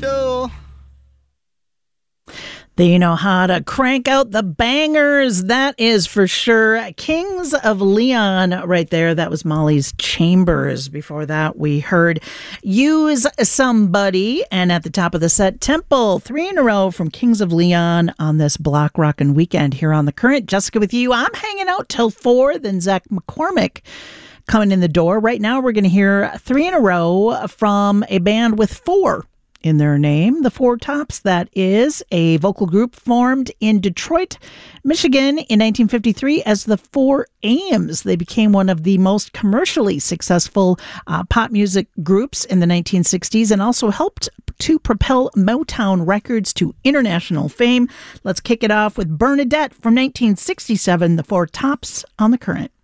do. They know how to crank out the bangers, that is for sure. Kings of Leon right there. That was Molly's Chambers. Before that, we heard Use Somebody. And at the top of the set, Temple. 3 in a row from Kings of Leon on this Block Rockin' weekend here on The Current. Jessica with you. I'm hanging out till 4. Then Zach McCormick coming in the door. Right now, we're going to hear 3 in a row from a band with 4 in their name. The Four Tops, that is a vocal group formed in Detroit, Michigan in 1953 as the Four Ames. They became one of the most commercially successful pop music groups in the 1960s and also helped to propel Motown Records to international fame. Let's kick it off with Bernadette from 1967, The Four Tops on The Current.